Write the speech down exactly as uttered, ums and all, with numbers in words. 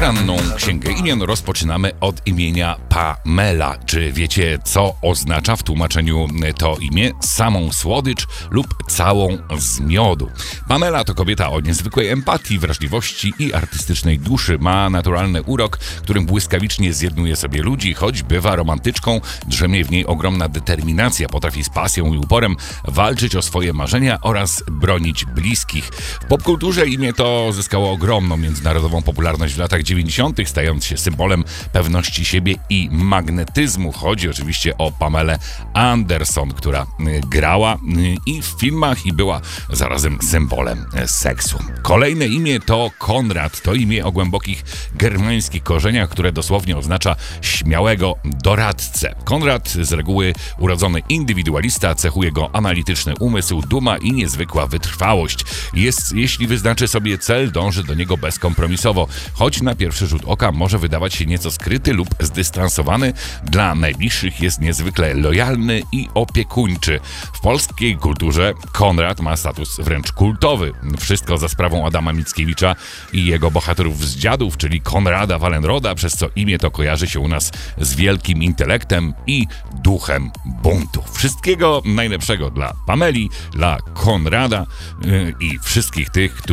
Poranną Księgę Imion rozpoczynamy od imienia Pamela. Czy wiecie, co oznacza w tłumaczeniu to imię? Samą słodycz lub całą z miodu. Pamela to kobieta o niezwykłej empatii, wrażliwości i artystycznej duszy. Ma naturalny urok, którym błyskawicznie zjednuje sobie ludzi, choć bywa romantyczką, drzemie w niej ogromna determinacja, potrafi z pasją i uporem walczyć o swoje marzenia oraz bronić bliskich. W popkulturze imię to zyskało ogromną międzynarodową popularność w latach dziewięćdziesiątych, stając się symbolem pewności siebie i magnetyzmu. Chodzi oczywiście o Pamelę Anderson, która grała i w filmach i była zarazem symbolem seksu. Kolejne imię to Konrad. To imię o głębokich germańskich korzeniach, które dosłownie oznacza śmiałego doradcę. Konrad, z reguły urodzony indywidualista, cechuje go analityczny umysł, duma i niezwykła wytrwałość. Jest, jeśli wyznaczy sobie cel, dąży do niego bezkompromisowo, choć na pierwszy rzut oka może wydawać się nieco skryty lub zdystansowany, dla najbliższych jest niezwykle lojalny i opiekuńczy. W polskiej kulturze Konrad ma status wręcz kultowy. Wszystko za sprawą Adama Mickiewicza i jego bohaterów z Dziadów, czyli Konrada Wallenroda, przez co imię to kojarzy się u nas z wielkim intelektem i duchem buntu. Wszystkiego najlepszego dla Pameli, dla Konrada yy, i wszystkich tych, którzy